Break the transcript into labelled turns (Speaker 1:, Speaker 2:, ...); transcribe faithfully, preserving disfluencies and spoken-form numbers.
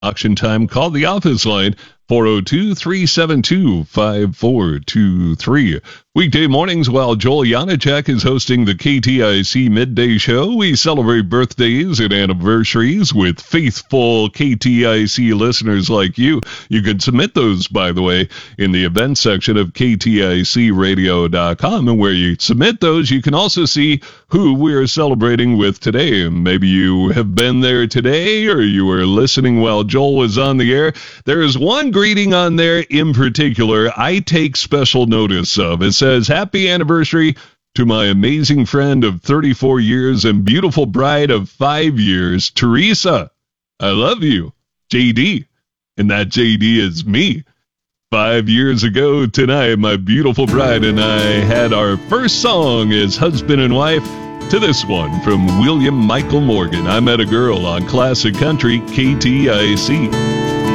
Speaker 1: Auction time, call the office line, four oh two, three seven two, five four two three. Weekday mornings while Joel Janacek is hosting the K T I C Midday Show, we celebrate birthdays and anniversaries with faithful K T I C listeners like you. You can submit those, by the way, in the events section of K T I C radio dot com. And where you submit those, you can also see who we're celebrating with today. Maybe you have been there today or you were listening while Joel was on the air. There is one greeting on there in particular I take special notice of. It says, "Happy anniversary to my amazing friend of thirty-four years and beautiful bride of five years, Teresa. I love you, J D." And that J D is me. Five years ago tonight, my beautiful bride and I had our first song as husband and wife to this one from William Michael Morgan. I Met a Girl on Classic Country K T I C.